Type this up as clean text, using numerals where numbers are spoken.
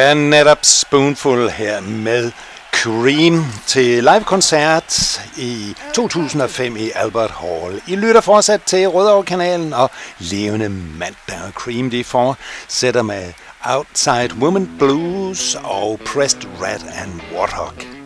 Ja, netop Spoonful her med Cream til live-koncert i 2005 i Albert Hall. I lytter fortsat til Rødovre-kanalen og levende mandag. Cream de fortsætter med Outside Woman Blues og Pressed Rat and Warthog.